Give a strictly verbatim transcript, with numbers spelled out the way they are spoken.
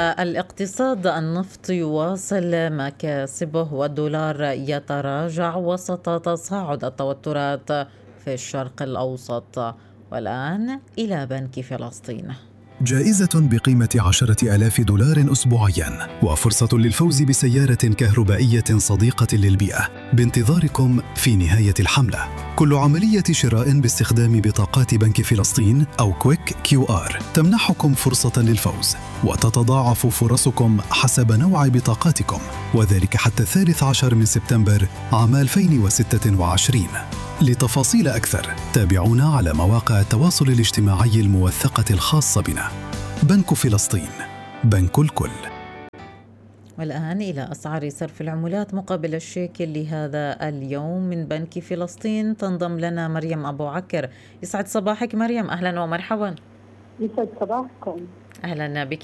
الاقتصاد النفط يواصل مكاسبه والدولار يتراجع وسط تصاعد التوترات في الشرق الأوسط. والآن إلى بنك فلسطين. جائزة بقيمة عشرة آلاف دولار أسبوعياً وفرصة للفوز بسيارة كهربائية صديقة للبيئة بانتظاركم في نهاية الحملة. كل عملية شراء باستخدام بطاقات بنك فلسطين أو كويك كيو آر تمنحكم فرصة للفوز، وتتضاعف فرصكم حسب نوع بطاقاتكم، وذلك حتى الثالث عشر من سبتمبر عام ألفين وستة وعشرين. لتفاصيل أكثر تابعونا على مواقع التواصل الاجتماعي الموثقة الخاصة بنا. بنك فلسطين، بنك الكل. والآن إلى أسعار صرف العملات مقابل الشيكل لهذا اليوم من بنك فلسطين. تنضم لنا مريم أبو عكر. يسعد صباحك مريم، أهلا ومرحبا. يسعد صباحكم. أهلا بك